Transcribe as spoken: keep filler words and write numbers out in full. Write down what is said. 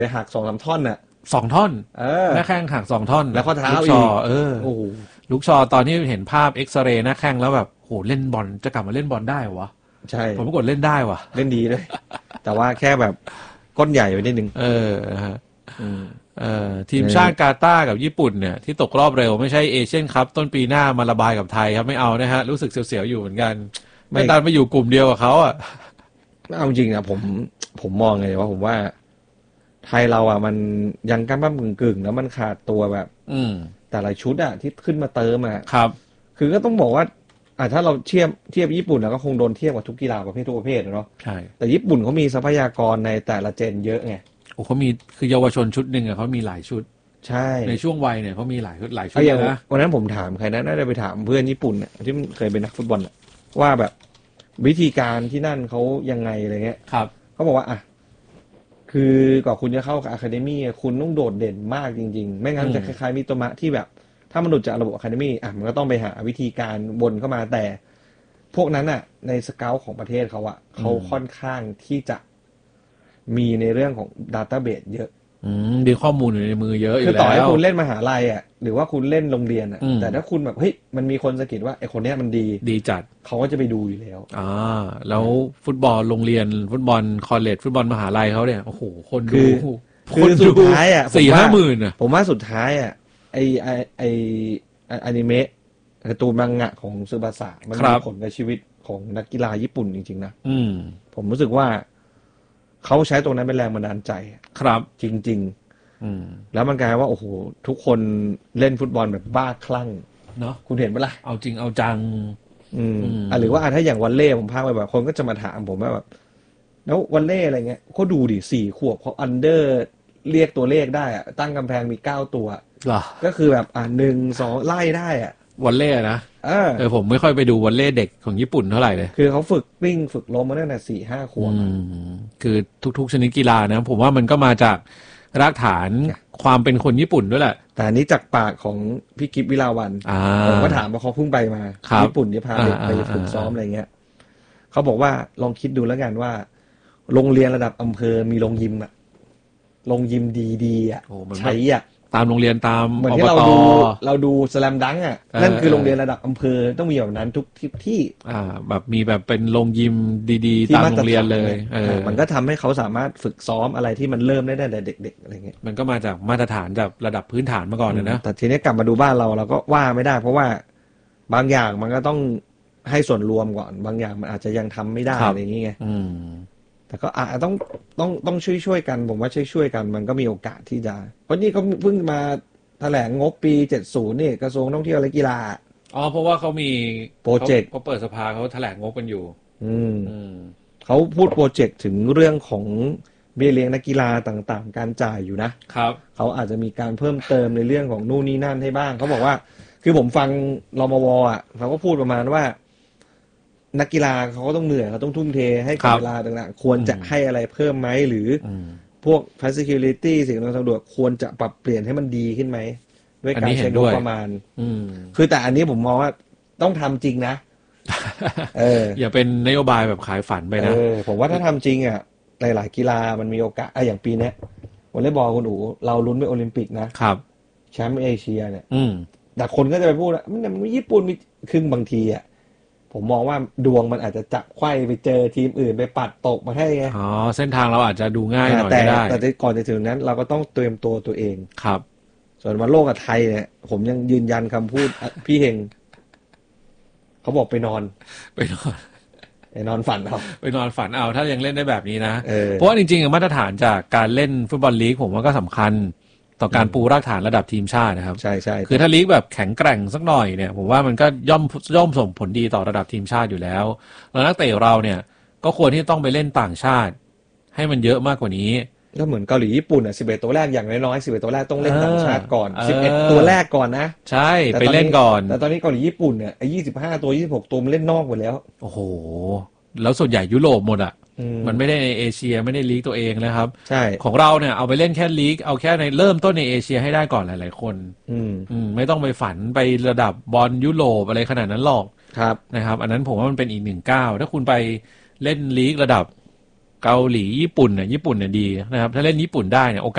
ไปหักสองสามท่อนน่ะสองท่อนเออหน้าแข้งหักสองท่อนแล้วข้อเท้าอีกเออโอ้โหลูกชอตอนที่เห็นภาพเอ็กซเรย์หน้าแข้งแล้วแบบโหเล่นบอลจะกลับมาเล่นบอลได้วะใช่ผมปรากฏเล่นได้วะเล่นดีเลยแต่ว่าแค่แบบก้นใหญ่ไปนิดนึงเออฮะเอ่อทีมชาติกาตาร์กับญี่ปุ่นเนี่ยที่ตกรอบเร็วไม่ใช่เอเชียนคัพต้นปีหน้ามาระบายกับไทยครับไม่เอานะฮะรู้สึกเสียวๆอยู่เหมือนกันไม่ดันมาอยู่กลุ่มเดียวกับเขาอ่ะเอาจริงนะผมผมมองเลยว่าผมว่าไทยเราอ่ะมันยังก้ำก้ำกึ่งกึ่งแล้วมันขาดตัวแบบอืมแต่ละชุดอ่ะที่ขึ้นมาเติมอ่ะครับคือก็ต้องบอกว่าอ่ะถ้าเราเทียบเทียบญี่ปุ่นแล้วก็คงโดนเทียบกับทุกกีฬาประเภททุกประเภทเนาะใช่แต่ญี่ปุ่นเขามีทรัพยากรในแต่ละเจนเยอะไงโอ้เขามีคือเยาวชนชุดหนึ่งอ่ะเขามีหลายชุดใช่ในช่วงวัยเนี่ยเขามีหลายหลายชุดนะวันนั้นผมถามใครนะน่าจะไปถามเพื่อนญี่ปุ่นเนี่ยที่เคยเป็นนักฟุตบอลว่าแบบวิธีการที่นั่นเขายังไงอะไรเงี้ยครับเขาบอกว่าอ่ะคือก่อนคุณจะเข้าอะคาเดมี่คุณต้องโดดเด่นมากจริงๆไม่งั้นจะคล้ายๆมิโตมะที่แบบถ้ามันหลุดจากระบบอะคาเดมี่อ่ะมันก็ต้องไปหาวิธีการวนเข้ามาแต่พวกนั้นอ่ะในสเกาต์ของประเทศเขาอ่ะเขาค่อนข้างที่จะมีในเรื่องของดัตต้าเบสเยอะอืมมีข้อมูลอยู่ในมือเยอะอยู่แล้วคือต่อให้คุณเล่นมหาลัยอ่ะหรือว่าคุณเล่นโรงเรียนอ่ะแต่ถ้าคุณแบบเฮ้ยมันมีคนสะกิดว่าไอ้คนเนี้ยมันดีดีจัดเขาก็จะไปดูอยู่แล้วอ่าแล้วฟุตบอลโรงเรียนฟุตบอลคอลเลจฟุตบอลมหาลัยเขาเนี่ยโอ้โหคนดูคนสุดท้ายอ่ะสี่ห้าหมื่นอ่ะผมว่าสุดท้ายอ่ะไอไอไออนิเมะการ์ตูนมังงะของซึบาสะมันมีผลกับชีวิตของนักกีฬาญี่ปุ่นจริงๆนะอืมผมรู้สึกว่าเขาใช้ตรงนั้นเป็นแรงบันดาลใจครับจริงๆอืมแล้วมันกลายว่าโอ้โหทุกคนเล่นฟุตบอลแบบบ้าคลั่งเนาะคุณเห็นปะล่ะเอาจริงเอาจังอืมอ่ะหรือว่าถ้าอย่างวันเล่ผมพาไปแบบคนก็จะมาถามผมว่าแบบแล้ววันเล่อะไรเงี้ยเขาดูดิสี่ขวบเขาอันเดอร์เรียกตัวเลขได้อะตั้งกำแพงมีเก้าตัวก็คือแบบอ่ะหนึ่งสองไล่ได้อ่ะวันเล่นะเออเออผมไม่ค่อยไปดูวันเล่เด็กของญี่ปุ่นเท่าไหร่เลยคือเขาฝึกวิ่งฝึกล้มมาตั้งแต่สี่ห้าขวบคือทุกๆชนิดกีฬานะผมว่ามันก็มาจากรากฐานความเป็นคนญี่ปุ่นด้วยแหละแต่อันนี้จากปากของพี่กิฟวิลาวันผมก็ถามว่าเขาเพิ่งไปมาญี่ปุ่นที่พาเด็กไปฝึกซ้อมอะไรเงี้ยเขาบอกว่าลองคิดดูแล้วกันว่าโรงเรียนระดับอำเภอมีโรงยิมอะโรงยิมดีๆอะใช้อะตามโรงเรียนตามเหมือนที่เราดูเราดูสแลมดังก์อ่ะนั่นคือโรงเรียนระดับอำเภอต้องมีแบบนั้นทุกที่อ่าแบบมีแบบเป็นโรงยิมดีๆตามโรงเรียนเลยเออมันก็ทำให้เขาสามารถฝึกซ้อมอะไรที่มันเริ่มได้ตั้งแต่เด็กๆอะไรเงี้ยมันก็มาจากมาตรฐานจากระดับพื้นฐานมาก่อนนะแต่ทีนี้กลับมาดูบ้านเราเราก็ว่าไม่ได้เพราะว่าบางอย่างมันก็ต้องให้ส่วนรวมก่อนบางอย่างมันอาจจะยังทำไม่ได้อะไรอย่างเงี้ยแต่ก็อาจต้องต้องต้องช่วยช่วยกันผมว่าช่วยช่วยกันมันก็มีโอกาสที่จะเพราะนี่เขาเพิ่งมาแถลงงบปีเจ็ดสิบนี่กระทรวงท่องเที่ยวและกีฬาอ๋อเพราะว่าเขามีโปรเจกต์เขาเปิดสภาเขาแถลงงบกันอยู่อืมเขาพูดโปรเจกต์ถึงเรื่องของเบี้ยเลี้ยงนักกีฬาต่างๆการจ่ายอยู่นะครับเขาอาจจะมีการเพิ่มเติมในเรื่องของนู่นนี่นั่นให้บ้างเขาบอกว่าคือผมฟังรมวอ่ะเขาก็พูดประมาณว่านักกีฬาเขาก็ต้องเหนื่อยเขาต้องทุ่มเทให้กับเวลาต่างๆควรจะให้อะไรเพิ่มไหมหรือพวก facility สิ่งอำนวยความสะดวกควรจะปรับเปลี่ยนให้มันดีขึ้นไหมด้วยการใช้งบประมาณคือแต่อันนี้ผมมองว่าต้องทำจริงนะเอออย่าเป็นนโยบายแบบขายฝันไปนะเออผมว่าถ้าทำจริงอ่ะหลายๆกีฬามันมีโอกาสอ่ะอย่างปีนี้วอลเลย์บอลคุณอู๋เราลุ้นไปโอลิมปิกนะครับแชมป์เอเชียเนี่ยแต่คนก็จะไปพูดว่ามันมันญี่ปุ่นมีครึ่งบางทีอ่ะผมมองว่าดวงมันอาจจะจับไขว้ไปเจอทีมอื่นไปปัดตกมาให้ไงอ๋อเส้นทางเราอาจจะดูง่ายหน่อยไม่ได้แต่ก่อนจะถึงนั้นเราก็ต้องเตรียมตัวตัวเองครับส่วนวันโลกกับไทยเนี่ยผมยังยืนยันคำพูดพี่เฮงเขาบอกไปนอนไปนอนไปนอนฝันเอาไปนอนฝันเอาถ้ายังเล่นได้แบบนี้นะเพราะว่าจริงๆมาตรฐานจากการเล่นฟุตบอลลีกผมว่าก็สำคัญต่อการปูรากฐานระดับทีมชาตินะครับใช่ใช่คือถ้าลีกแบบแข็งแกร่งสักหน่อยเนี่ยผมว่ามันก็ย่อมย่อมส่งผลดีต่อระดับทีมชาติอยู่แล้วแล้วนักเตะเราเนี่ยก็ควรที่ต้องไปเล่นต่างชาติให้มันเยอะมากกว่านี้ก็เหมือนเกาหลีญี่ปุ่นอ่ะสิบเอ็ดตัวแรกอย่างน้อยๆสิบเอ็ดตัวแรกต้องเล่นต่างชาติก่อนสิบเอ็ดตัวแรกก่อนนะใช่ไปเล่นก่อนแต่ตอนนี้เกาหลีญี่ปุ่นเนี่ยไอ้ยี่สิบห้าตัวยี่สิบหกตัวมันเล่นนอกหมดแล้วโอ้โหแล้วส่วนใหญ่ยุโรปหมดอ่ะมันไม่ได้ในเอเชียไม่ได้ลีกตัวเองนะครับใช่ของเราเนี่ยเอาไปเล่นแค่ลีกเอาแค่ในเริ่มต้นในเอเชียให้ได้ก่อนหลายๆคนอืมอืมไม่ต้องไปฝันไประดับบอลยุโรปอะไรขนาดนั้นหรอกครับนะครับอันนั้นผมว่ามันเป็นอีกหนึ่งก้าวถ้าคุณไปเล่นลีกระดับเกาหลีญี่ปุ่นเนี่ยญี่ปุ่นเนี่ยดีนะครับถ้าเล่นญี่ปุ่นได้เนี่ยโอกาส